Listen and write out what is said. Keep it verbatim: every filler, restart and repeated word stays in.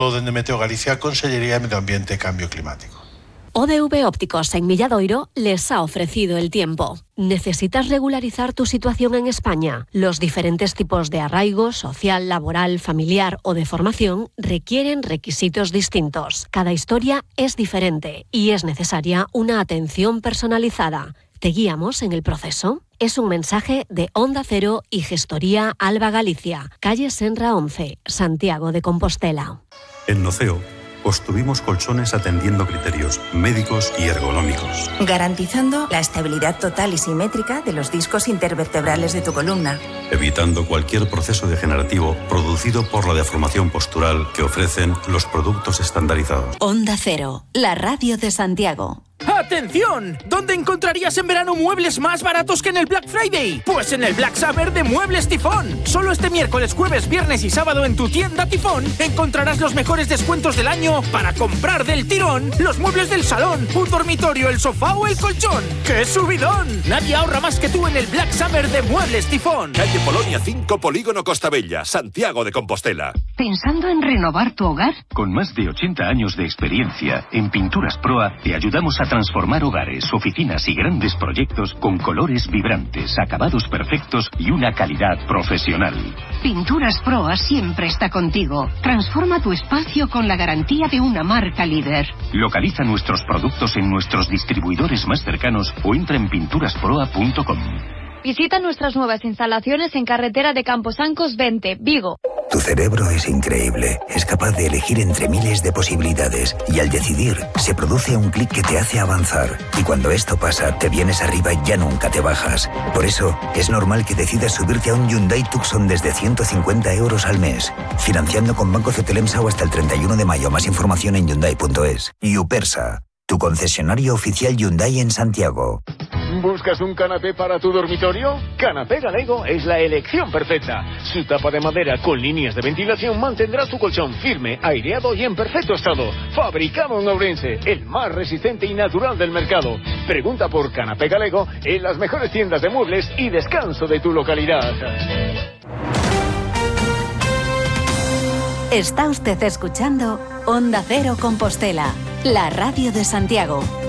Dende Meteo Galicia, Consellería de Medio Ambiente y Cambio Climático. O D V Ópticos en Milladoiro les ha ofrecido el tiempo. ¿Necesitas regularizar tu situación en España? Los diferentes tipos de arraigo, social, laboral, familiar o de formación requieren requisitos distintos. Cada historia es diferente y es necesaria una atención personalizada. ¿Te guiamos en el proceso? Es un mensaje de Onda Cero y Gestoría Alba Galicia, calle Senra once, Santiago de Compostela. En Noceo, construimos colchones atendiendo criterios médicos y ergonómicos, garantizando la estabilidad total y simétrica de los discos intervertebrales de tu columna, evitando cualquier proceso degenerativo producido por la deformación postural que ofrecen los productos estandarizados. Onda Cero, la radio de Santiago. ¡Atención! ¿Dónde encontrarías en verano muebles más baratos que en el Black Friday? Pues en el Black Summer de Muebles Tifón. Solo este miércoles, jueves, viernes y sábado en tu tienda Tifón encontrarás los mejores descuentos del año para comprar del tirón los muebles del salón, un dormitorio, el sofá o el colchón. ¡Qué subidón! Nadie ahorra más que tú en el Black Summer de Muebles Tifón. Calle Polonia cinco, Polígono Costa Bella, Santiago de Compostela. ¿Pensando en renovar tu hogar? Con más de ochenta años de experiencia, en Pinturas Proa te ayudamos a transformar hogares, oficinas y grandes proyectos con colores vibrantes, acabados perfectos y una calidad profesional. Pinturas Proa siempre está contigo. Transforma tu espacio con la garantía de una marca líder. Localiza nuestros productos en nuestros distribuidores más cercanos o entra en pinturas proa punto com. Visita nuestras nuevas instalaciones en carretera de Camposancos veinte, Vigo. Tu cerebro es increíble. Es capaz de elegir entre miles de posibilidades y al decidir se produce un clic que te hace avanzar. Y cuando esto pasa, te vienes arriba y ya nunca te bajas. Por eso, es normal que decidas subirte a un Hyundai Tucson desde ciento cincuenta euros al mes. Financiando con Banco Cetelemsa o hasta el treinta y uno de mayo. Más información en hyundai punto es. Yupersa, tu concesionario oficial Hyundai en Santiago. ¿Buscas un canapé para tu dormitorio? Canapé Galego es la elección perfecta. Su tapa de madera con líneas de ventilación mantendrá tu colchón firme, aireado y en perfecto estado. Fabricado en Ourense, el más resistente y natural del mercado. Pregunta por Canapé Galego en las mejores tiendas de muebles y descanso de tu localidad. Está usted escuchando Onda Cero Compostela, la radio de Santiago.